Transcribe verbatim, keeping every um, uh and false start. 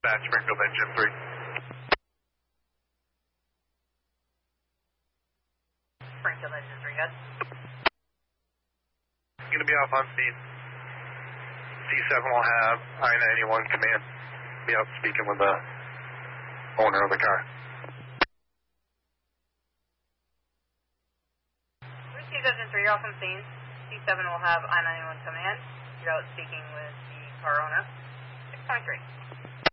Dispatch, Springfield Engine three. Springfield Engine three, good. Going to be off on scene. C seven will have I ninety-one command. Be out speaking with the owner of the car. C seven three, you're off on scene. C seven will have I ninety-one command. You're out speaking with the car owner. six point three.